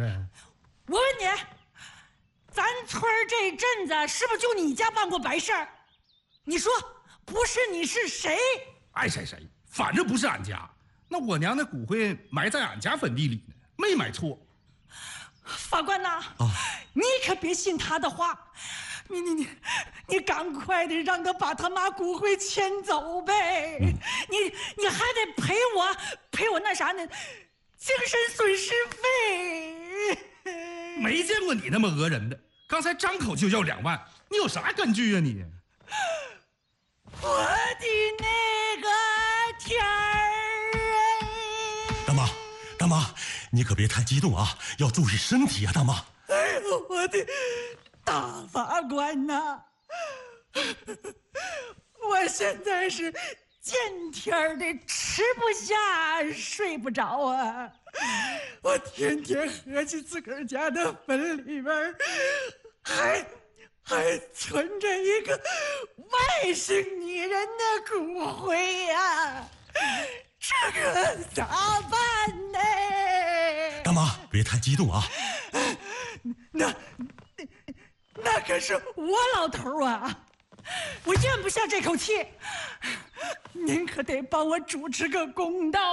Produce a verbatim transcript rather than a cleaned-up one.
啊？ 我问你，咱村这阵子是不是就你家办过白事儿？你说不是你是谁？ 爱谁谁，反正不是俺家。那我娘的骨灰埋在俺家坟地里呢，没埋错。 法官呐， 啊， 你可别信他的话，你你你你赶快的让他把他妈骨灰迁走呗，嗯、你你还得赔我赔我那啥呢，精神损失费。 没见过你那么讹人的，刚才张口就要两万，你有啥根据啊你？ 我的那个天儿！ 大妈，大妈，你可别太激动啊，要注意身体啊，大妈。 哎呦，我的大法官呐，我现在是见天的吃不下睡不着啊，我天天合计自个儿家的坟里边还还存着一个外姓女人的骨灰呀、啊，这可咋办呢？ 大妈，别太激动啊。 那那可是我老头啊，我咽不下这口气，您可得帮我主持个公道。